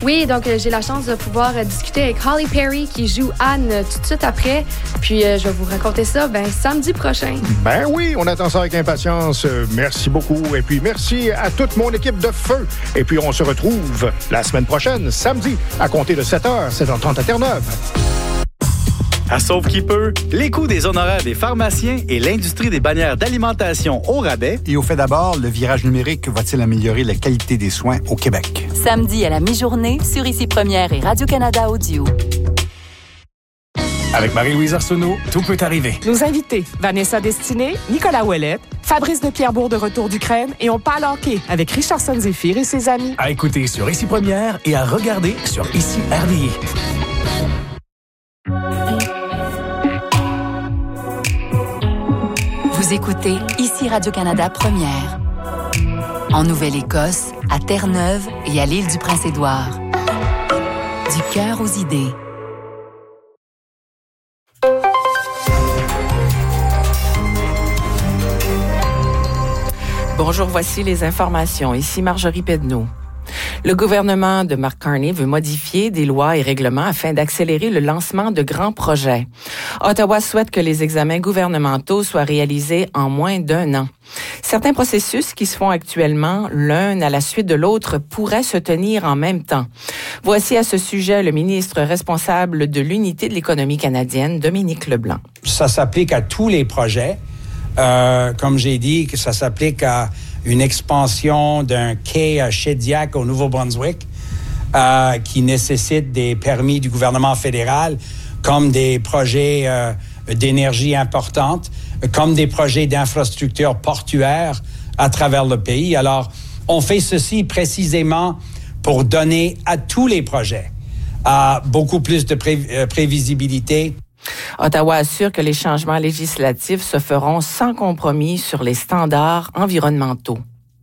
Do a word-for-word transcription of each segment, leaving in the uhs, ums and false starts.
Oui, donc euh, j'ai la chance de pouvoir euh, discuter avec Holly Perry qui joue Anne euh, tout de suite après. Puis euh, je vais vous raconter ça ben, samedi prochain. Ben oui, on attend ça avec impatience. Euh, merci beaucoup. Et puis merci à toute mon équipe de feu. Et puis on se retrouve la semaine prochaine, samedi, à compter de sept heures, sept heures trente à Terre-Neuve. À Sauve qui peut, les coûts des honoraires des pharmaciens et l'industrie des bannières d'alimentation au rabais. Et au fait d'abord, le virage numérique va-t-il améliorer la qualité des soins au Québec? Samedi à la mi-journée, sur Ici Première et Radio-Canada Audio. Avec Marie-Louise Arsenault, tout peut arriver. Nos invités, Vanessa Destinée, Nicolas Ouellette, Fabrice de Pierrebourg de retour d'Ukraine et on parle hockey avec Richardson Zephyr et ses amis. À écouter sur Ici Première et à regarder sur Ici R D I. Vous écoutez Ici Radio-Canada Première. En Nouvelle-Écosse, à Terre-Neuve et à l'île du Prince-Édouard. Du cœur aux idées. Bonjour, voici les informations. Ici Marjorie Pedneau. Le gouvernement de Mark Carney veut modifier des lois et règlements afin d'accélérer le lancement de grands projets. Ottawa souhaite que les examens gouvernementaux soient réalisés en moins d'un an. Certains processus qui se font actuellement l'un à la suite de l'autre pourraient se tenir en même temps. Voici à ce sujet le ministre responsable de l'Unité de l'économie canadienne, Dominique Leblanc. Ça s'applique à tous les projets. Euh, comme j'ai dit, que ça s'applique à une expansion d'un quai à Shediac au Nouveau-Brunswick euh, qui nécessite des permis du gouvernement fédéral, comme des projets euh, d'énergie importantes, comme des projets d'infrastructures portuaires à travers le pays. Alors, on fait ceci précisément pour donner à tous les projets euh, beaucoup plus de pré- euh, prévisibilité. Ottawa assure que les changements législatifs se feront sans compromis sur les standards environnementaux.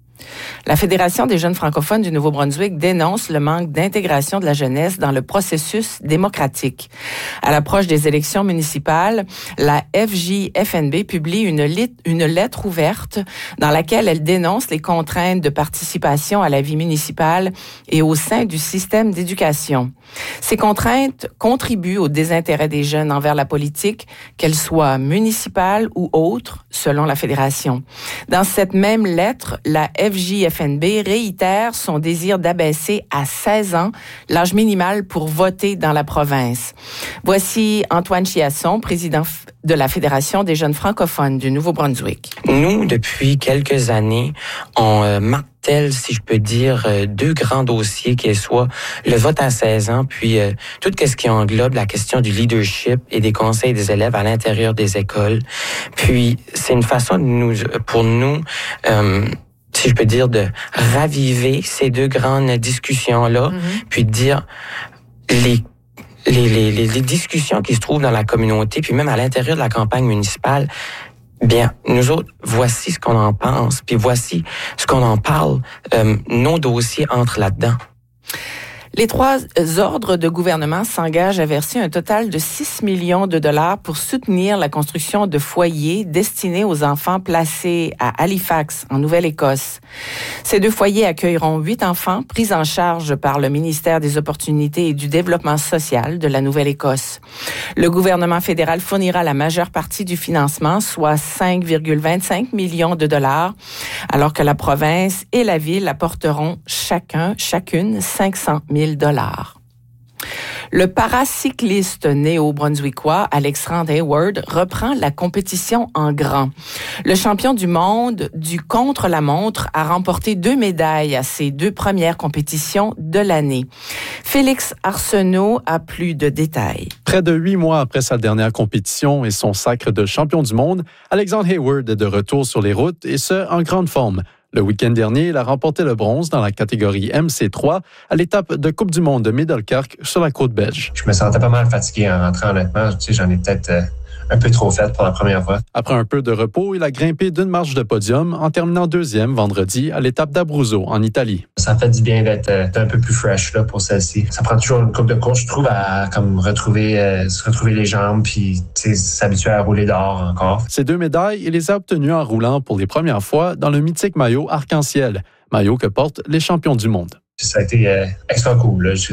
La Fédération des jeunes francophones du Nouveau-Brunswick dénonce le manque d'intégration de la jeunesse dans le processus démocratique. À l'approche des élections municipales, la F J F N B publie une, lit- une lettre ouverte dans laquelle elle dénonce les contraintes de participation à la vie municipale et au sein du système d'éducation. Ces contraintes contribuent au désintérêt des jeunes envers la politique, qu'elle soit municipale ou autre, selon la Fédération. Dans cette même lettre, la F J F N B réitère son désir d'abaisser à seize ans l'âge minimal pour voter dans la province. Voici Antoine Chiasson, président de la Fédération des jeunes francophones du Nouveau-Brunswick. Nous, depuis quelques années, on euh, martèle, si je peux dire, euh, deux grands dossiers qui soient le vote à seize ans, puis euh, tout ce qui englobe la question du leadership et des conseils des élèves à l'intérieur des écoles. Puis, c'est une façon de nous, pour nous, euh, si je peux dire, de raviver ces deux grandes discussions-là, mm-hmm. puis de dire les Les, les, les, les discussions qui se trouvent dans la communauté, puis même à l'intérieur de la campagne municipale, bien, nous autres, voici ce qu'on en pense, puis voici ce qu'on en parle. Euh, nos dossiers entrent là-dedans. Les trois ordres de gouvernement s'engagent à verser un total de six millions de dollars pour soutenir la construction de foyers destinés aux enfants placés à Halifax, en Nouvelle-Écosse. Ces deux foyers accueilleront huit enfants pris en charge par le ministère des Opportunités et du Développement social de la Nouvelle-Écosse. Le gouvernement fédéral fournira la majeure partie du financement, soit cinq virgule vingt-cinq millions de dollars, alors que la province et la ville apporteront chacun, chacune cinq cent mille dollars. Le paracycliste néo-brunswickois Alexandre Hayward reprend la compétition en grand. Le champion du monde du contre-la-montre a remporté deux médailles à ses deux premières compétitions de l'année. Félix Arsenault a plus de détails. Près de huit mois après sa dernière compétition et son sacre de champion du monde, Alexandre Hayward est de retour sur les routes et ce, en grande forme. Le week-end dernier, il a remporté le bronze dans la catégorie M C trois à l'étape de Coupe du monde de Middelkerk sur la côte belge. Je me sentais pas mal fatigué en rentrant, honnêtement. Tu sais, j'en ai peut-être euh, un peu trop fait pour la première fois. Après un peu de repos, il a grimpé d'une marche de podium en terminant deuxième vendredi à l'étape d'Abruzzo en Italie. Ça fait du bien d'être euh, un peu plus fresh là, pour celle-ci. Ça prend toujours une coupe de course, je trouve, à comme retrouver, euh, se retrouver les jambes puis s'habituer à rouler dehors encore. Ces deux médailles, il les a obtenues en roulant pour les premières fois dans le mythique maillot arc-en-ciel, maillot que portent les champions du monde. Ça a été euh, extra cool. Là.